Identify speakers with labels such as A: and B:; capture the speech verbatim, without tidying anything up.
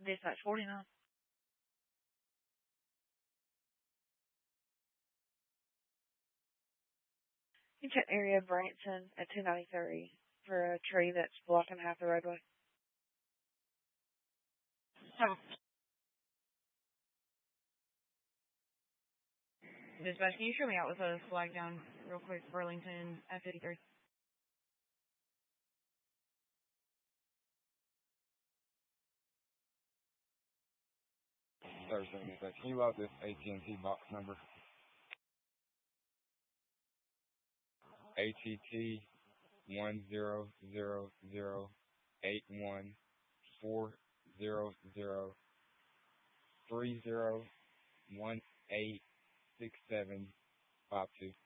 A: Dispatch forty-nine. You check area of Branson at two ninety-three for a tree that's blocking half the roadway.
B: Oh. Dispatch, can you show me out with a flag down real quick, Burlington at fifty-three?
C: Thursday, dispatch. Can you load this A T and T box number? A T T one zero zero zero eight one four zero zero three zero one eight six seven five two.